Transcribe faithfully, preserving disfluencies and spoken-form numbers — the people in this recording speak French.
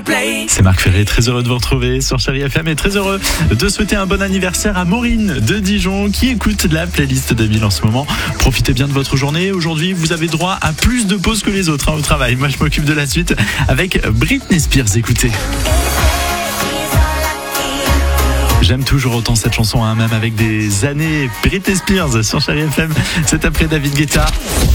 C'est Marc Ferré, très heureux de vous retrouver sur Chérie F M et très heureux de souhaiter un bon anniversaire à Maureen de Dijon qui écoute la playlist de Bill en ce moment. Profitez bien de votre journée. Aujourd'hui, vous avez droit à plus de pauses que les autres hein, au travail. Moi, je m'occupe de la suite avec Britney Spears. Écoutez. J'aime toujours autant cette chanson, hein, même avec des années. Britney Spears sur Chérie F M. C'est après David Guetta.